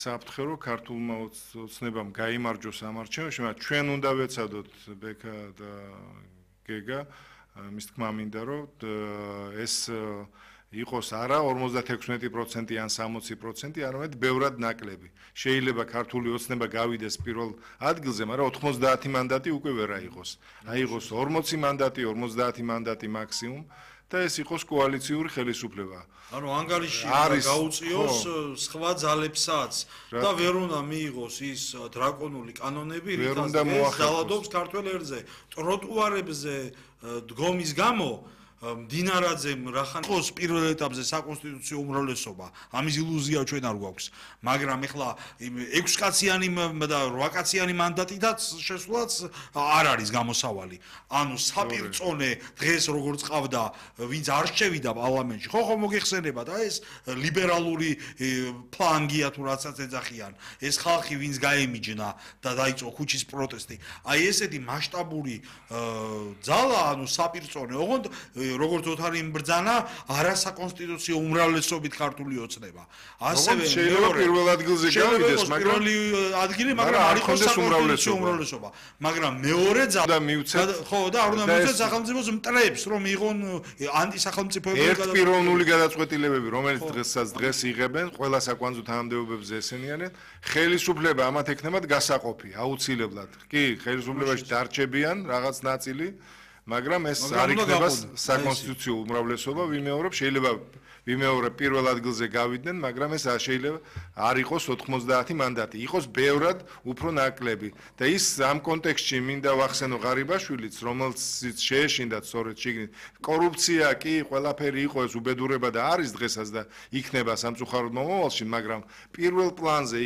საფრთხე რომ ქართულმა ოცნებამ გაიმარჯვოს ამ არჩევნებში, მაგრამ ჩვენ უნდა ვეცადოთ ბექა და გეგა, მის თქმა მინდა რომ ეს იყოს არა 56% ან 60%, არამედ ბევრად ნაკლები. შეიძლება ქართული ოცნება გავიდეს პირველ ადგილზე, მაგრამ 90 მანდატი უკვე ვერ აიღოს. აიღოს 40 მანდატი, 50 მანდატი მაქსიმუმ. და ეს იყოს კოალიციური ხელისუფლება. ანუ ანგარიში გაუწიოს სხვა ძალებსაც და ვერ უნდა მიიღოს ის დრაკონული კანონები, რითაც ძალადობს ქართველ ერზე. ტროტუარებზე დგომის გამო დინარაძემ რახან ხოს პირველ ეტაპზე საკონსტიტუციო უმრავლესობა, ამის ილუზია ჩვენ არ გვაქვს, მაგრამ ეხლა 6 კაციანი და 8 კაციანი მანდატითაც შესვლაც არ არის გამოსავალი. ანუ საპირწონე დღეს როგორც ყავდა, ვინც არ შევიდა პარლამენტში, ხო მოგეხსენება და ეს ლიბერალური ფლანგია თუ რაცაც ეძახიან. ეს ხალხი ვინც გაემიჯნა და დაიწყო ქუჩის პროტესტი. აი ესეთი მასშტაბური ძალა, ანუ საპირწონე, ოღონდ როგორც ოთარი იმბრძანა არასაკონსტიტუციო უმრავლესობით ქართული ოცნება. ასევე შეიძლება პირველ ადგილზე გავიდეს, მაგრამ პირველი ადგილი, მაგრამ არ იყოს საკონსტიტუციო უმრავლესობა. მაგრამ მეორე ძალა მივცეთ, ხო და არ უნდა მივცეთ სახელმწიფოს მტრებს, რომ იღონ ანტისახელმწიფოებრივი ერთპიროვნული გადაწყვეტილებები, რომელიც დღეს იღებენ, ყველა საკვანძო თანამდებობებზე ესენიანენ, ხელისუფლება ამათ ექნებათ გასაყოფი, აუცილებლად. კი, ხელისუფლებაში დარჩებიან რაღაც ნაწილი, მაგრამ ეს არ იქნება საკონსტიტუციო უმრავლესობა, ვიმეორებ, შეიძლება ვიმეორებ პირველ ადგილზე გავიდნენ, მაგრამ ეს შეიძლება არ იყოს 90 მანდატი, იყოს ბევრად უფრო ნაკლები. და ის ამ კონტექსტში მინდა ვახსენო ღარიბაშვილიც, რომელსაც შეეშინდათ სწორედ შიგნით კორუფცია კი ყველაფერი იყო ეს უბედურება და არის დღესაც და იქნება სამწუხაროდ მომავალში, მაგრამ პირველ პლანზე